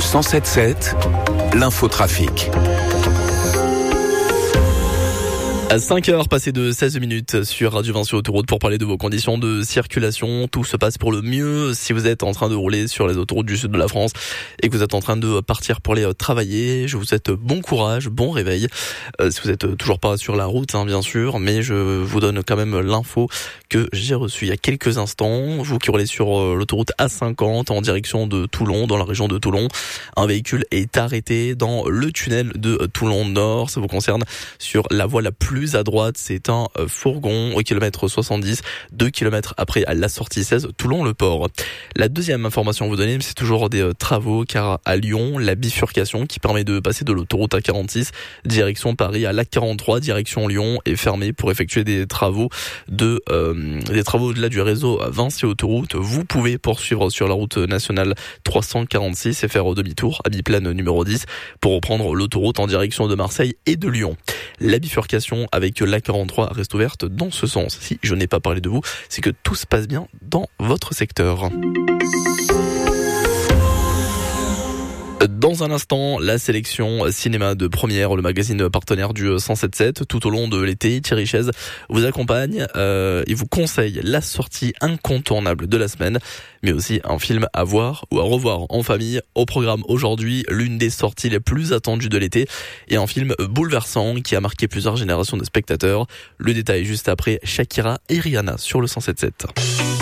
107.7, l'infotrafic. À 5h, passé de 16 minutes sur Radio Vinci Autoroute pour parler de vos conditions de circulation. Tout se passe pour le mieux si vous êtes en train de rouler sur les autoroutes du sud de la France et que vous êtes en train de partir pour aller travailler. Je vous souhaite bon courage, bon réveil. Si vous êtes toujours pas sur la route, bien sûr, mais je vous donne quand même l'info que j'ai reçue il y a quelques instants. Vous qui roulez sur l'autoroute A50 en direction de Toulon, dans la région de Toulon, un véhicule est arrêté dans le tunnel de Toulon Nord. Ça vous concerne sur la voie la plus à droite, c'est un fourgon au kilomètre 70, 2 km après à la sortie 16, Toulon-le-Port. La deuxième information à vous donner, c'est toujours des travaux, car à Lyon, la bifurcation qui permet de passer de l'autoroute A46, direction Paris, à l'A43, direction Lyon, est fermée pour effectuer des travaux au-delà du réseau Vinci Autoroute. Vous pouvez poursuivre sur la route nationale 346 et faire demi-tour à biplane numéro 10 pour reprendre l'autoroute en direction de Marseille et de Lyon. La bifurcation avec l'A43 reste ouverte dans ce sens. Si je n'ai pas parlé de vous, c'est que tout se passe bien dans votre secteur. Dans un instant, la sélection cinéma de Première, le magazine partenaire du 107.7. Tout au long de l'été, Thierry Chaise vous accompagne et vous conseille la sortie incontournable de la semaine, mais aussi un film à voir ou à revoir en famille. Au programme aujourd'hui, l'une des sorties les plus attendues de l'été et un film bouleversant qui a marqué plusieurs générations de spectateurs. Le détail juste après Shakira et Rihanna sur le 107.7.